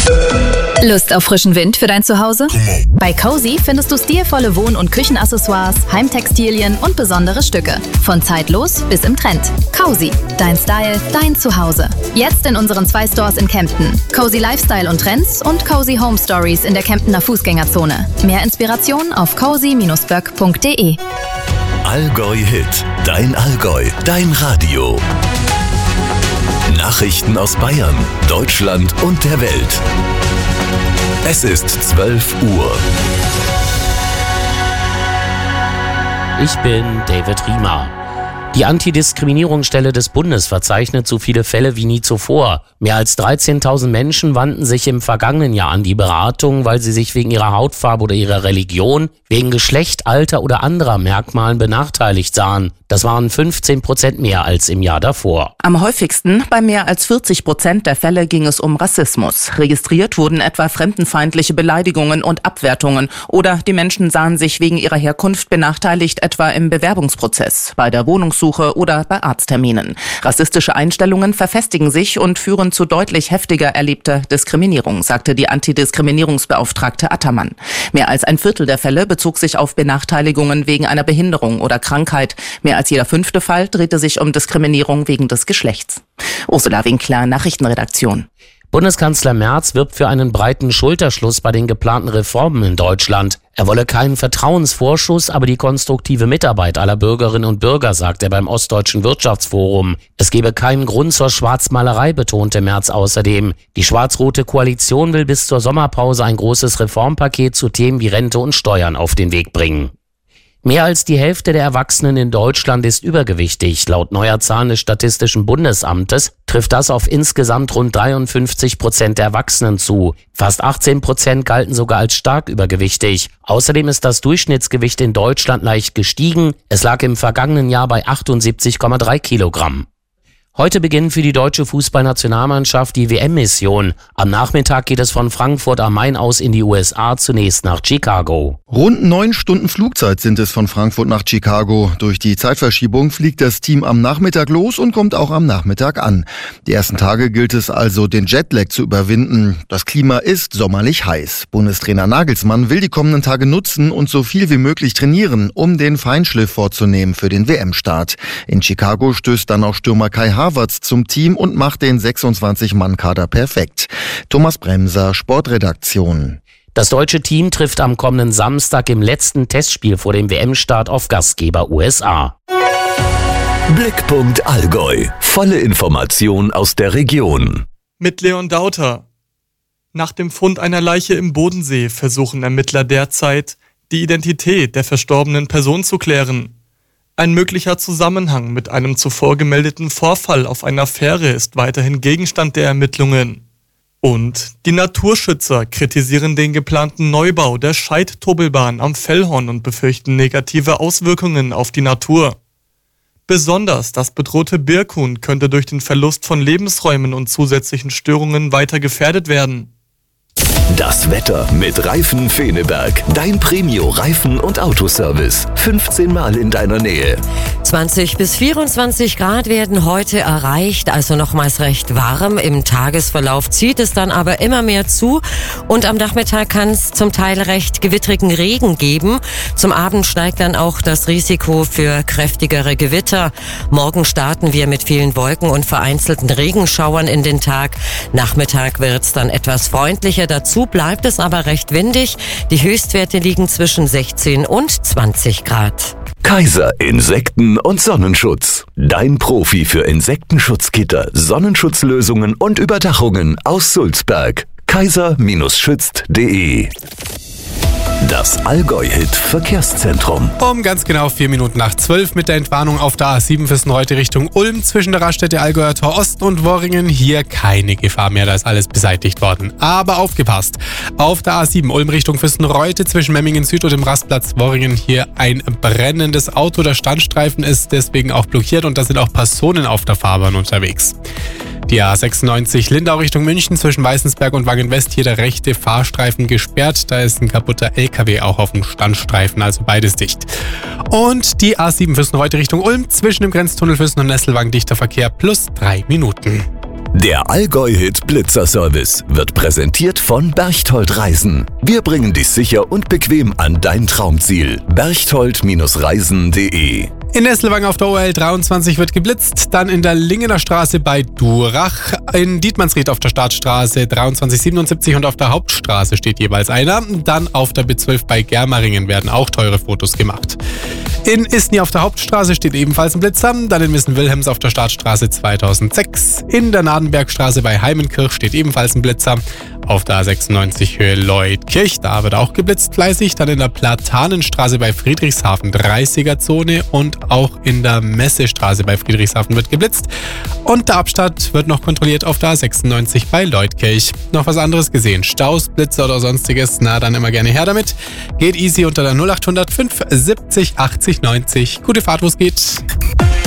Lust auf frischen Wind für dein Zuhause? Bei Cozy findest du stilvolle Wohn- und Küchenaccessoires, Heimtextilien und besondere Stücke. Von zeitlos bis im Trend. Cozy. Dein Style, dein Zuhause. Jetzt in unseren 2 Stores in Kempten. Cozy Lifestyle und Trends und Cozy Home Stories in der Kemptener Fußgängerzone. Mehr Inspiration auf cozy-böck.de. Allgäu Hit. Dein Allgäu. Dein Radio. Nachrichten aus Bayern, Deutschland und der Welt. Es ist 12 Uhr. Ich bin David Riemer. Die Antidiskriminierungsstelle des Bundes verzeichnet so viele Fälle wie nie zuvor. Mehr als 13.000 Menschen wandten sich im vergangenen Jahr an die Beratung, weil sie sich wegen ihrer Hautfarbe oder ihrer Religion, wegen Geschlecht, Alter oder anderer Merkmalen benachteiligt sahen. Das waren 15% mehr als im Jahr davor. Am häufigsten, bei mehr als 40% der Fälle, ging es um Rassismus. Registriert wurden etwa fremdenfeindliche Beleidigungen und Abwertungen. Oder die Menschen sahen sich wegen ihrer Herkunft benachteiligt, etwa im Bewerbungsprozess, bei der Wohnungssuche oder bei Arztterminen. Rassistische Einstellungen verfestigen sich und führen zu deutlich heftiger erlebter Diskriminierung, sagte die Antidiskriminierungsbeauftragte Attermann. Mehr als ein Viertel der Fälle bezog sich auf Benachteiligungen wegen einer Behinderung oder Krankheit. Mehr als jeder 5. Fall drehte sich um Diskriminierung wegen des Geschlechts. Ursula Winkler, Nachrichtenredaktion. Bundeskanzler Merz wirbt für einen breiten Schulterschluss bei den geplanten Reformen in Deutschland. Er wolle keinen Vertrauensvorschuss, aber die konstruktive Mitarbeit aller Bürgerinnen und Bürger, sagt er beim Ostdeutschen Wirtschaftsforum. Es gebe keinen Grund zur Schwarzmalerei, betonte Merz außerdem. Die schwarz-rote Koalition will bis zur Sommerpause ein großes Reformpaket zu Themen wie Rente und Steuern auf den Weg bringen. Mehr als die Hälfte der Erwachsenen in Deutschland ist übergewichtig. Laut neuer Zahlen des Statistischen Bundesamtes trifft das auf insgesamt rund 53% der Erwachsenen zu. Fast 18% galten sogar als stark übergewichtig. Außerdem ist das Durchschnittsgewicht in Deutschland leicht gestiegen. Es lag im vergangenen Jahr bei 78,3 Kilogramm. Heute beginnt für die deutsche Fußballnationalmannschaft die WM-Mission. Am Nachmittag geht es von Frankfurt am Main aus in die USA, zunächst nach Chicago. Rund 9 Stunden Flugzeit sind es von Frankfurt nach Chicago. Durch die Zeitverschiebung fliegt das Team am Nachmittag los und kommt auch am Nachmittag an. Die ersten Tage gilt es also, den Jetlag zu überwinden. Das Klima ist sommerlich heiß. Bundestrainer Nagelsmann will die kommenden Tage nutzen und so viel wie möglich trainieren, um den Feinschliff vorzunehmen für den WM-Start. In Chicago stößt dann auch Stürmer Kai Havertz zum Team und macht den 26-Mann-Kader perfekt. Thomas Bremser, Sportredaktion. Das deutsche Team trifft am kommenden Samstag im letzten Testspiel vor dem WM-Start auf Gastgeber USA. Blickpunkt Allgäu. Volle Information aus der Region. Mit Leon Dauter. Nach dem Fund einer Leiche im Bodensee versuchen Ermittler derzeit, die Identität der verstorbenen Person zu klären. Ein möglicher Zusammenhang mit einem zuvor gemeldeten Vorfall auf einer Fähre ist weiterhin Gegenstand der Ermittlungen. Und die Naturschützer kritisieren den geplanten Neubau der Scheid-Turbelbahn am Fellhorn und befürchten negative Auswirkungen auf die Natur. Besonders das bedrohte Birkhuhn könnte durch den Verlust von Lebensräumen und zusätzlichen Störungen weiter gefährdet werden. Das Wetter mit Reifen Feneberg. Dein Premio-Reifen- und Autoservice. 15 Mal in deiner Nähe. 20 bis 24 Grad werden heute erreicht, also nochmals recht warm. Im Tagesverlauf zieht es dann aber immer mehr zu und am Nachmittag kann es zum Teil recht gewittrigen Regen geben. Zum Abend steigt dann auch das Risiko für kräftigere Gewitter. Morgen starten wir mit vielen Wolken und vereinzelten Regenschauern in den Tag. Nachmittag wird es dann etwas freundlicher. Dazu bleibt es aber recht windig. Die Höchstwerte liegen zwischen 16 und 20 Grad. Kaiser Insekten- und Sonnenschutz. Dein Profi für Insektenschutzgitter, Sonnenschutzlösungen und Überdachungen aus Sulzberg. kaiser-schützt.de. Das Allgäu-Hit-Verkehrszentrum. Um ganz genau 4 Minuten nach 12 mit der Entwarnung auf der A7 fürs heute Richtung Ulm zwischen der Raststätte Allgäuer Tor Osten und Worringen. Hier keine Gefahr mehr, da ist alles beseitigt worden. Aber aufgepasst! Auf der A7 Ulm Richtung Fürstenreute zwischen Memmingen Süd und dem Rastplatz Worringen hier ein brennendes Auto. Der Standstreifen ist deswegen auch blockiert und da sind auch Personen auf der Fahrbahn unterwegs. Die A96 Lindau Richtung München zwischen Weißensberg und Wangen-West, hier der rechte Fahrstreifen gesperrt. Da ist ein kaputter LKW auch auf dem Standstreifen, also beides dicht. Und die A7 Fürstenreute Richtung Ulm zwischen dem Grenztunnel Fürsten und Nesselwagen dichter Verkehr plus 3 Minuten. Der Allgäu-Hit Blitzer-Service wird präsentiert von Berchtold Reisen. Wir bringen dich sicher und bequem an dein Traumziel. Berchtold-reisen.de. In Nesselwang auf der OL 23 wird geblitzt, dann in der Lingener Straße bei Durach, in Dietmannsried auf der Startstraße 2377 und auf der Hauptstraße steht jeweils einer. Dann auf der B12 bei Germeringen werden auch teure Fotos gemacht. In Isny auf der Hauptstraße steht ebenfalls ein Blitzer, dann in Wissen-Wilhelms auf der Startstraße 2006. In der Nadenbergstraße bei Heimenkirch steht ebenfalls ein Blitzer. Auf der A96 Höhe Leutkirch, da wird auch geblitzt fleißig. Dann in der Platanenstraße bei Friedrichshafen 30er-Zone und auch in der Messestraße bei Friedrichshafen wird geblitzt. Und der Abstand wird noch kontrolliert auf der A96 bei Leutkirch. Noch was anderes gesehen? Staus, Blitzer oder sonstiges? Na, dann immer gerne her damit. Geht easy unter der 0800 570 80 90. Gute Fahrt, wo es geht.